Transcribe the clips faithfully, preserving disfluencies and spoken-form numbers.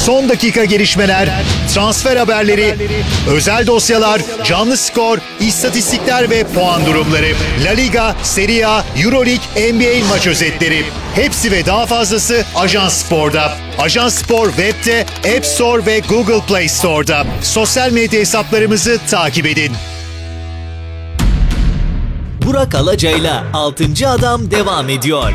Son dakika gelişmeler, transfer haberleri, özel dosyalar, canlı skor, istatistikler ve puan durumları. La Liga, Serie A, Euroleague, N B A maç özetleri. Hepsi ve daha fazlası Ajans Spor'da. Ajans Spor web'de, App Store ve Google Play Store'da. Sosyal medya hesaplarımızı takip edin. Burak Alacay'la altıncı Adam devam ediyor.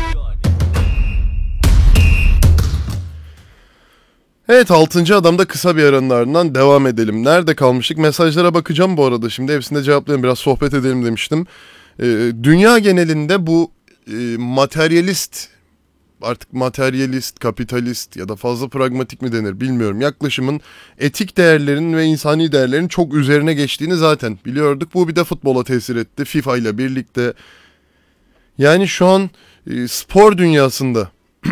Evet, altıncı Adam'da kısa bir aranın ardından devam edelim. Nerede kalmıştık? Mesajlara bakacağım bu arada. Şimdi hepsine cevaplayalım, biraz sohbet edelim demiştim. Ee, dünya genelinde bu e, materyalist, artık materyalist, kapitalist ya da fazla pragmatik mi denir bilmiyorum, yaklaşımın etik değerlerin ve insani değerlerin çok üzerine geçtiğini zaten biliyorduk. Bu bir de futbola tesir etti, FIFA ile birlikte. Yani şu an e, spor dünyasında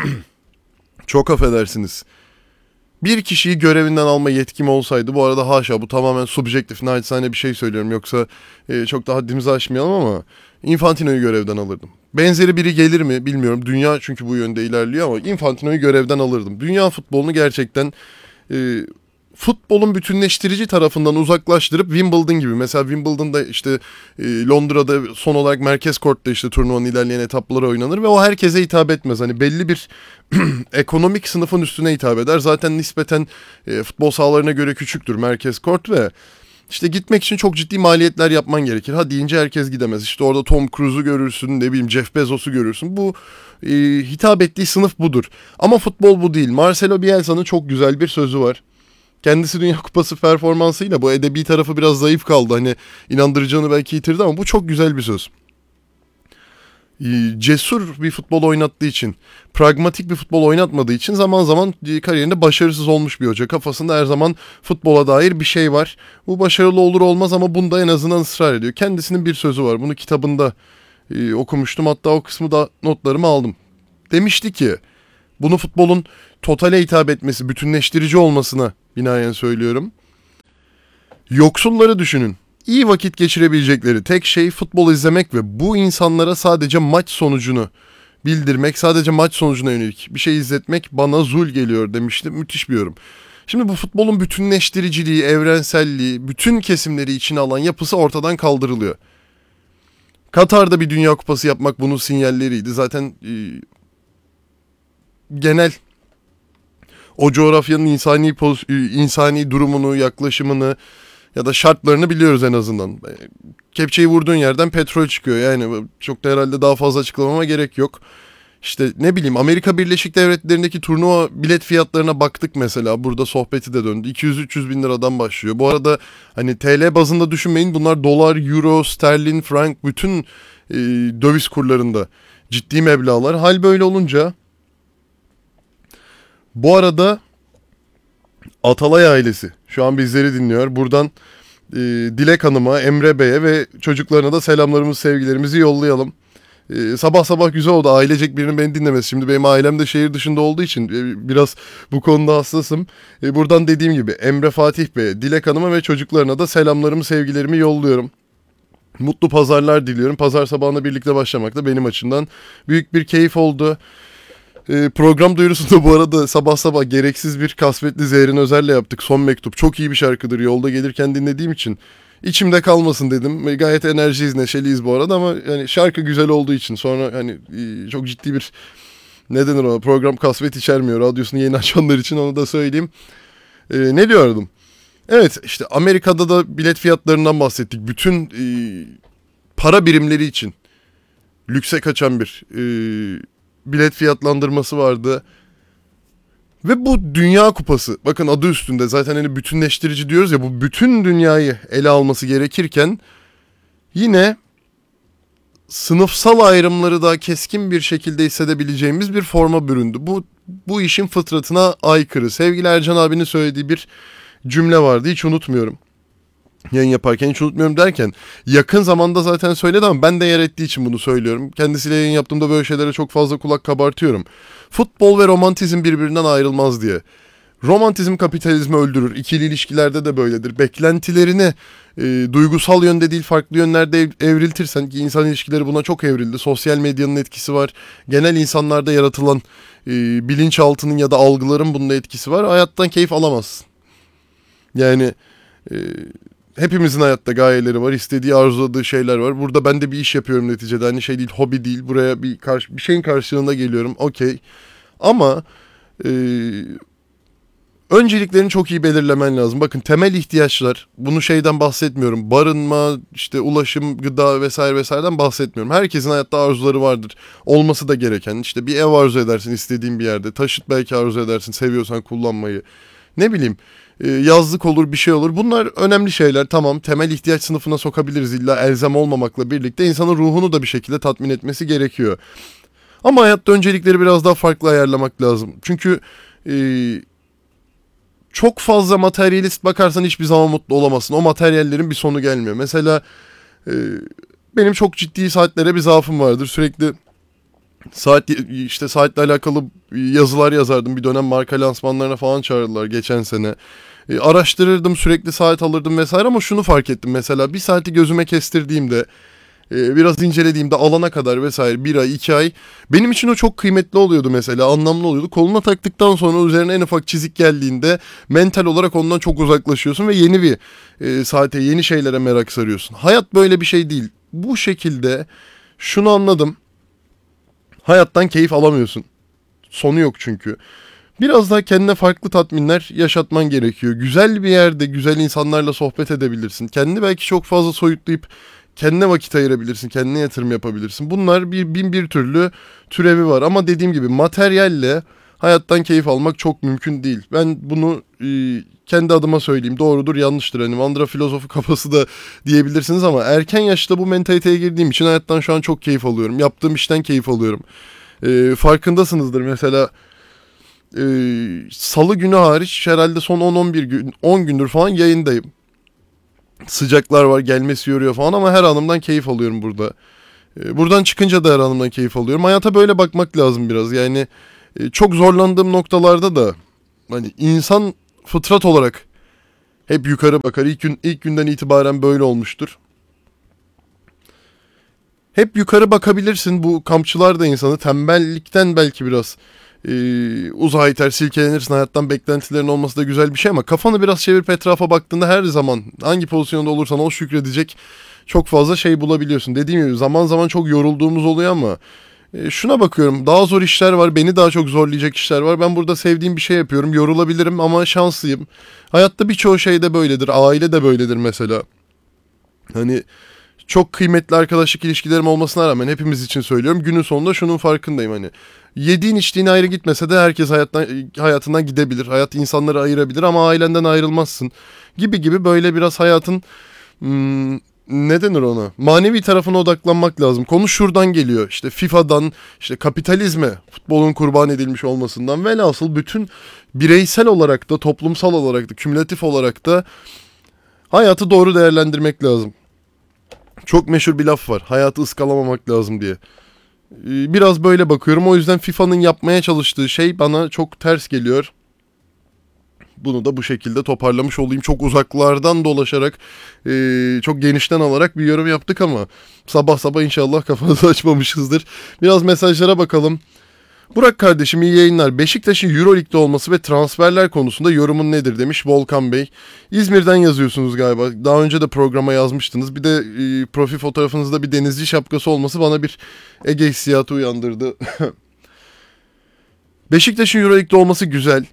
çok affedersiniz, bir kişiyi görevinden alma yetkim olsaydı, bu arada haşa, bu tamamen subjektif, naçizane bir şey söylüyorum, yoksa e, çok da haddimizi aşmayalım, ama Infantino'yu görevden alırdım. Benzeri biri gelir mi bilmiyorum, dünya çünkü bu yönde ilerliyor, ama Infantino'yu görevden alırdım. Dünya futbolunu gerçekten e, futbolun bütünleştirici tarafından uzaklaştırıp Wimbledon gibi, mesela Wimbledon'da işte e, Londra'da son olarak merkez kortta işte turnuvanın ilerleyen etapları oynanır ve o herkese hitap etmez. Hani belli bir ekonomik sınıfın üstüne hitap eder. Zaten nispeten e, futbol sahalarına göre küçüktür merkez kort ve işte gitmek için çok ciddi maliyetler yapman gerekir. Ha deyince herkes gidemez. İşte orada Tom Cruise'u görürsün, ne bileyim Jeff Bezos'u görürsün. Bu e, hitap ettiği sınıf budur. Ama futbol bu değil. Marcelo Bielsa'nın çok güzel bir sözü var. Kendisi Dünya Kupası performansıyla bu edebi tarafı biraz zayıf kaldı. Hani inandırıcılığını belki yitirdi, ama bu çok güzel bir söz. Cesur bir futbol oynattığı için, pragmatik bir futbol oynatmadığı için zaman zaman kariyerinde başarısız olmuş bir hoca. Kafasında her zaman futbola dair bir şey var. Bu başarılı olur olmaz, ama bunda en azından ısrar ediyor. Kendisinin bir sözü var. Bunu kitabında e, okumuştum. Hatta o kısmı da notlarımı aldım. Demişti ki, bunu futbolun totale hitap etmesi, bütünleştirici olmasına binaen söylüyorum. Yoksulları düşünün. İyi vakit geçirebilecekleri tek şey futbol izlemek ve bu insanlara sadece maç sonucunu bildirmek, sadece maç sonucuna yönelik bir şey izletmek bana zul geliyor demişti. Müthiş bir yorum. Şimdi bu futbolun bütünleştiriciliği, evrenselliği, bütün kesimleri içine alan yapısı ortadan kaldırılıyor. Katar'da bir Dünya Kupası yapmak bunun sinyalleriydi. Zaten e, genel o coğrafyanın insani poz- insani durumunu, yaklaşımını ya da şartlarını biliyoruz en azından. Kepçeyi vurduğun yerden petrol çıkıyor. Yani çok da herhalde daha fazla açıklamama gerek yok. İşte ne bileyim, Amerika Birleşik Devletleri'ndeki turnuva bilet fiyatlarına baktık mesela. Burada sohbeti de döndü. iki yüz üç yüz bin liradan başlıyor. Bu arada hani T L bazında düşünmeyin. Bunlar dolar, euro, sterlin, frank, bütün e, döviz kurlarında ciddi meblağlar. Hal böyle olunca, bu arada Atalay ailesi şu an bizleri dinliyor. Buradan e, Dilek Hanım'a, Emre Bey'e ve çocuklarına da selamlarımızı, sevgilerimizi yollayalım. E, sabah sabah güzel oldu ailecek birinin beni dinlemesi. Şimdi benim ailem de şehir dışında olduğu için e, biraz bu konuda hassasım. E, buradan dediğim gibi Emre Fatih Bey'e, Dilek Hanım'a ve çocuklarına da selamlarımı, sevgilerimi yolluyorum. Mutlu pazarlar diliyorum. Pazar sabahına birlikte başlamak da benim açımdan büyük bir keyif oldu. Ee, program duyurusunda bu arada sabah sabah gereksiz bir kasvetli Zehrin Özer'le yaptık. Son Mektup çok iyi bir şarkıdır. Yolda gelirken dinlediğim için içimde kalmasın dedim. Ve gayet enerjiyiz, neşeliyiz bu arada, ama yani şarkı güzel olduğu için sonra hani çok ciddi bir, ne denir ona, program kasvet içermiyor. Radyosunu yeni açanlar için onu da söyleyeyim. Ee, ne diyordum? Evet, işte Amerika'da da bilet fiyatlarından bahsettik. Bütün e, para birimleri için lükse kaçan bir e, bilet fiyatlandırması vardı. Ve bu Dünya Kupası, bakın adı üstünde zaten hani bütünleştirici diyoruz ya, bu bütün dünyayı ele alması gerekirken yine sınıfsal ayrımları daha keskin bir şekilde hissedebileceğimiz bir forma büründü. Bu bu işin fıtratına aykırı. Sevgili Ercan abinin söylediği bir cümle vardı, hiç unutmuyorum. Yayın yaparken hiç unutmuyorum derken yakın zamanda zaten söyledi, ama ben de yer ettiği için bunu söylüyorum. Kendisiyle yayın yaptığımda böyle şeylere çok fazla kulak kabartıyorum. Futbol ve romantizm birbirinden ayrılmaz diye. Romantizm kapitalizmi öldürür. İkili ilişkilerde de böyledir. Beklentilerini e, duygusal yönde değil farklı yönlerde ev, evriltirsen, ki insan ilişkileri buna çok evrildi. Sosyal medyanın etkisi var. Genel insanlarda yaratılan e, bilinçaltının ya da algıların bunun etkisi var. Hayattan keyif alamazsın. Yani e, hepimizin hayatta gayeleri var. İstediği, arzuladığı şeyler var. Burada ben de bir iş yapıyorum neticede. Hani şey değil, hobi değil. Buraya bir, karşı, bir şeyin karşılığında geliyorum. Okey. Ama e, önceliklerini çok iyi belirlemen lazım. Bakın, temel ihtiyaçlar, bunu şeyden bahsetmiyorum. Barınma, işte ulaşım, gıda vesaire vesaireden bahsetmiyorum. Herkesin hayatta arzuları vardır. Olması da gereken. İşte bir ev arzu edersin istediğin bir yerde. Taşıt belki arzu edersin, seviyorsan kullanmayı. Ne bileyim, yazlık olur, bir şey olur. Bunlar önemli şeyler. Tamam, temel ihtiyaç sınıfına sokabiliriz. İlla elzem olmamakla birlikte insanın ruhunu da bir şekilde tatmin etmesi gerekiyor. Ama hayatta öncelikleri biraz daha farklı ayarlamak lazım. Çünkü e, çok fazla materyalist bakarsan hiçbir zaman mutlu olamazsın. O materyallerin bir sonu gelmiyor. Mesela e, benim çok ciddi saatlere bir zaafım vardır. Sürekli saat işte saatle alakalı yazılar yazardım. Bir dönem marka lansmanlarına falan çağırdılar geçen sene. E, araştırırdım, sürekli saat alırdım vesaire, ama şunu fark ettim mesela. Bir saati gözüme kestirdiğimde, e, biraz incelediğimde alana kadar vesaire bir ay, iki ay benim için o çok kıymetli oluyordu mesela, anlamlı oluyordu. Koluna taktıktan sonra üzerine en ufak çizik geldiğinde mental olarak ondan çok uzaklaşıyorsun ve yeni bir e, saate, yeni şeylere merak sarıyorsun. Hayat böyle bir şey değil. Bu şekilde şunu anladım. Hayattan keyif alamıyorsun. Sonu yok çünkü. Biraz daha kendine farklı tatminler yaşatman gerekiyor. Güzel bir yerde güzel insanlarla sohbet edebilirsin. Kendini belki çok fazla soyutlayıp kendine vakit ayırabilirsin. Kendine yatırım yapabilirsin. Bunlar bir bin bir türlü türevi var. Ama dediğim gibi materyalle hayattan keyif almak çok mümkün değil. Ben bunu e, kendi adıma söyleyeyim. Doğrudur, yanlıştır. Hani mandıra filozofu kafası da diyebilirsiniz ama erken yaşta bu mentaliteye girdiğim için hayattan şu an çok keyif alıyorum. Yaptığım işten keyif alıyorum. E, farkındasınızdır mesela. Ee, Salı günü hariç herhalde son on on bir gün, on gündür falan yayındayım. Sıcaklar var, gelmesi yoruyor falan ama her anımdan keyif alıyorum burada. Ee, buradan çıkınca da her anımdan keyif alıyorum. Hayata böyle bakmak lazım biraz. Yani e, çok zorlandığım noktalarda da hani insan fıtrat olarak hep yukarı bakar. İlk gün ilk günden itibaren böyle olmuştur. Hep yukarı bakabilirsin. Bu kampçılar da insanı tembellikten belki biraz Ee, uzağa iter, silkelenirsin. Hayattan beklentilerin olması da güzel bir şey ama kafanı biraz çevirip etrafa baktığında her zaman hangi pozisyonda olursan ol şükredecek çok fazla şey bulabiliyorsun. Dediğim gibi zaman zaman çok yorulduğumuz oluyor ama e, şuna bakıyorum, daha zor işler var, beni daha çok zorlayacak işler var. Ben burada sevdiğim bir şey yapıyorum, yorulabilirim ama şanslıyım. Hayatta birçoğu şey de böyledir, aile de böyledir mesela. Hani çok kıymetli arkadaşlık ilişkilerim olmasına rağmen hepimiz için söylüyorum. Günün sonunda şunun farkındayım, hani yediğin içtiğin ayrı gitmese de herkes hayattan, hayatından gidebilir. Hayat insanları ayırabilir ama ailenden ayrılmazsın. Gibi gibi böyle biraz hayatın hmm, ne denir ona? Manevi tarafına odaklanmak lazım. Konu şuradan geliyor. İşte FIFA'dan, işte kapitalizme, futbolun kurban edilmiş olmasından, velhasıl bütün bireysel olarak da, toplumsal olarak da, kümülatif olarak da hayatı doğru değerlendirmek lazım. Çok meşhur bir laf var. Hayatı ıskalamamak lazım diye. Biraz böyle bakıyorum. O yüzden FIFA'nın yapmaya çalıştığı şey bana çok ters geliyor. Bunu da bu şekilde toparlamış olayım. Çok uzaklardan dolaşarak, çok genişten alarak bir yorum yaptık ama sabah sabah inşallah kafanızı açmamışızdır. Biraz mesajlara bakalım. Burak kardeşim, iyi yayınlar. Beşiktaş'ın Euroleague'de olması ve transferler konusunda yorumun nedir demiş Volkan Bey. İzmir'den yazıyorsunuz galiba. Daha önce de programa yazmıştınız. Bir de e, profil fotoğrafınızda bir denizci şapkası olması bana bir Ege hissiyatı uyandırdı. Beşiktaş'ın Euroleague'de olması güzel.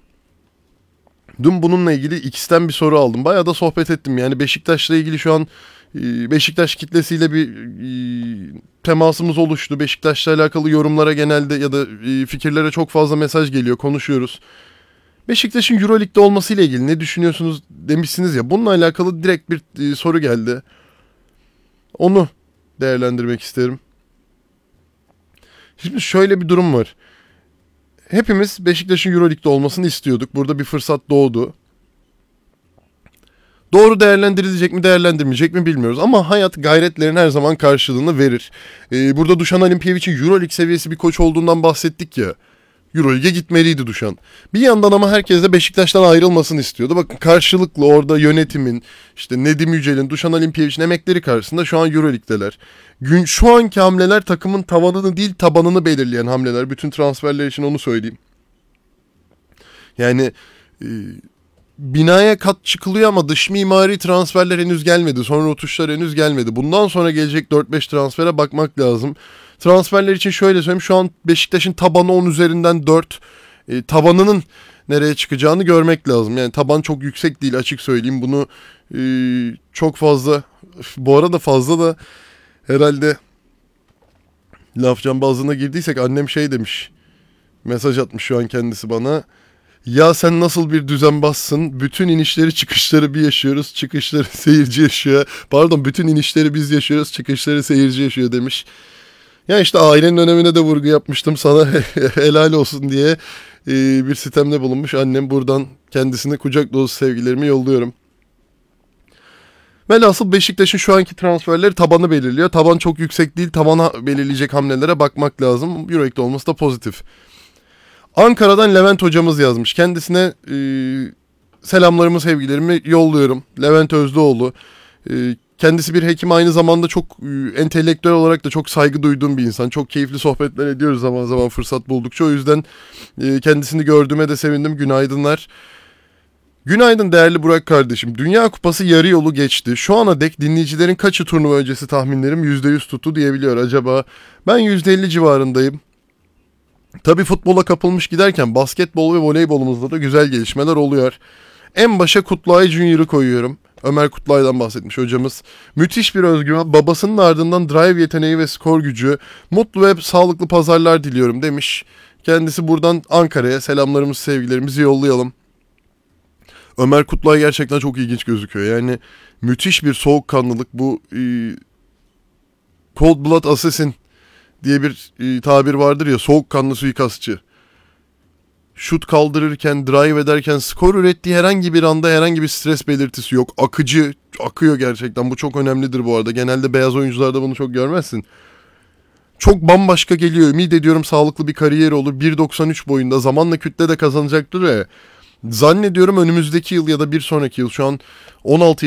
Dün bununla ilgili X'ten bir soru aldım. Bayağı da sohbet ettim. Yani Beşiktaş'la ilgili şu an Beşiktaş kitlesiyle bir temasımız oluştu. Beşiktaş'la alakalı yorumlara genelde ya da fikirlere çok fazla mesaj geliyor. Konuşuyoruz. Beşiktaş'ın Euroleague'de olmasıyla ilgili ne düşünüyorsunuz demişsiniz ya. Bununla alakalı direkt bir soru geldi. Onu değerlendirmek isterim. Şimdi şöyle bir durum var. Hepimiz Beşiktaş'ın Euroleague'de olmasını istiyorduk. Burada bir fırsat doğdu. Doğru değerlendirilecek mi, değerlendirmeyecek mi bilmiyoruz. Ama hayat gayretlerin her zaman karşılığını verir. Ee, burada Dušan Olimpijevic'in Euroleague seviyesi bir koç olduğundan bahsettik ya. Euroleague'e gitmeliydi Duşan. Bir yandan ama herkes de Beşiktaş'tan ayrılmasını istiyordu. Bakın karşılıklı orada yönetimin, işte Nedim Yücel'in, Duşan Olimpiyevic'in emekleri karşısında şu an Euroleague'deler. Gün, şu anki hamleler takımın tavanını değil tabanını belirleyen hamleler. Bütün transferler için onu söyleyeyim. Yani e, binaya kat çıkılıyor ama dış mimari transferler henüz gelmedi. Sonra o tuşlar henüz gelmedi. Bundan sonra gelecek dört beş transfere bakmak lazım. Transferler için şöyle söyleyeyim. Şu an Beşiktaş'ın tabanı on üzerinden dört. E, tabanının nereye çıkacağını görmek lazım. Yani taban çok yüksek değil, açık söyleyeyim. Bunu e, çok fazla, bu arada fazla da herhalde laf cambazlığına girdiysek annem şey demiş. Mesaj atmış şu an kendisi bana. Ya sen nasıl bir düzenbazsın? Bütün inişleri çıkışları bir yaşıyoruz. Çıkışları seyirci yaşıyor. Pardon, bütün inişleri biz yaşıyoruz. Çıkışları seyirci yaşıyor demiş. Ya işte ailenin önemine de vurgu yapmıştım sana. Helal olsun diye ee, bir sitemde bulunmuş. Annem, buradan kendisine kucak dolusu sevgilerimi yolluyorum. Velhasıl Beşiktaş'ın şu anki transferleri tabanı belirliyor. Taban çok yüksek değil. Tabana belirleyecek hamlelere bakmak lazım. Euroleague'de olması da pozitif. Ankara'dan Levent hocamız yazmış. Kendisine e, selamlarımı, sevgilerimi yolluyorum. Levent Özlüoğlu. E, kendisi bir hekim, aynı zamanda çok e, entelektüel olarak da çok saygı duyduğum bir insan. Çok keyifli sohbetler ediyoruz zaman zaman fırsat buldukça. O yüzden e, kendisini gördüğüme de sevindim. Günaydınlar. Günaydın değerli Burak kardeşim. Dünya Kupası yarı yolu geçti. Şu ana dek dinleyicilerin kaçı turnuva öncesi tahminlerim yüzde yüz tuttu diyebiliyor acaba? Ben yüzde elli civarındayım. Tabii futbola kapılmış giderken basketbol ve voleybolumuzda da güzel gelişmeler oluyor. En başa Kutlay Junior'ı koyuyorum. Ömer Kutlay'dan bahsetmiş hocamız. Müthiş bir özgüven, babasının ardından drive yeteneği ve skor gücü. Mutlu ve sağlıklı pazarlar diliyorum demiş. Kendisi, buradan Ankara'ya selamlarımızı, sevgilerimizi yollayalım. Ömer Kutlay gerçekten çok ilginç gözüküyor. Yani müthiş bir soğukkanlılık. Bu e, Cold Blood Assassin diye bir e, tabir vardır ya, soğukkanlı suikastçı. Şut kaldırırken, drive ederken, skor ürettiği herhangi bir anda herhangi bir stres belirtisi yok. Akıcı, akıyor gerçekten. Bu çok önemlidir bu arada. Genelde beyaz oyuncularda bunu çok görmezsin. Çok bambaşka geliyor. Ümit ediyorum sağlıklı bir kariyer olur. bir doksan üç boyunda, zamanla kütle de kazanacaktır ya. Zannediyorum önümüzdeki yıl ya da bir sonraki yıl, şu an on altı